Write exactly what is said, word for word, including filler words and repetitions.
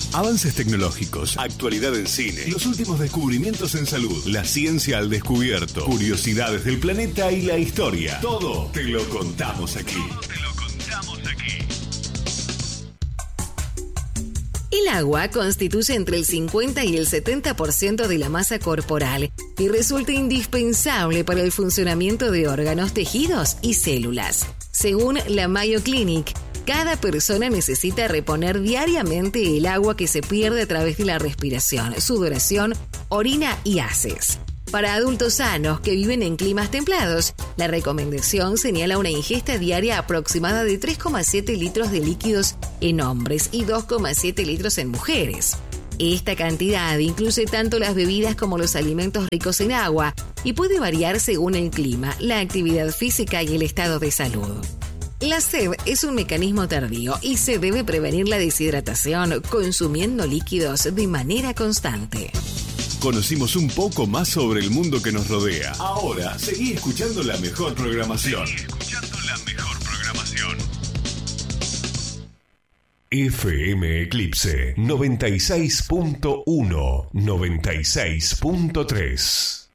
Avances tecnológicos, actualidad en cine, los últimos descubrimientos en salud, la ciencia al descubierto, curiosidades del planeta y la historia. Todo te lo contamos aquí. Todo te lo contamos aquí. El agua constituye entre el cincuenta y el setenta por ciento de la masa corporal y resulta indispensable para el funcionamiento de órganos, tejidos y células. Según la Mayo Clinic, cada persona necesita reponer diariamente el agua que se pierde a través de la respiración, sudoración, orina y haces. Para adultos sanos que viven en climas templados, la recomendación señala una ingesta diaria aproximada de tres coma siete litros de líquidos en hombres y dos coma siete litros en mujeres. Esta cantidad incluye tanto las bebidas como los alimentos ricos en agua y puede variar según el clima, la actividad física y el estado de salud. La sed es un mecanismo tardío y se debe prevenir la deshidratación consumiendo líquidos de manera constante. Conocimos un poco más sobre el mundo que nos rodea. Ahora, seguí escuchando la mejor programación. Seguí escuchando la mejor programación. F M Eclipse noventa y seis punto uno, noventa y seis punto tres.